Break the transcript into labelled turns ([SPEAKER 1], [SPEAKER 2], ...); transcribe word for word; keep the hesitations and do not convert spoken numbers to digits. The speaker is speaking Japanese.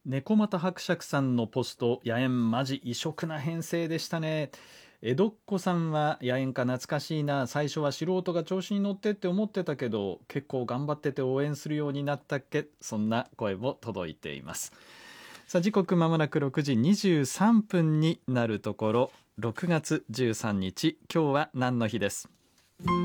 [SPEAKER 1] 猫又伯爵さんのポスト、野猿マジ異色な編成でしたね。江戸っ子さんは野猿か懐かしいな、最初は素人が調子に乗ってって思ってたけど結構頑張ってて応援するようになったっけ、そんな声も届いています。さあ時刻まもなくろくじにじゅうさんぷんになるところ、ろくがつじゅうさんにち、今日は何の日です。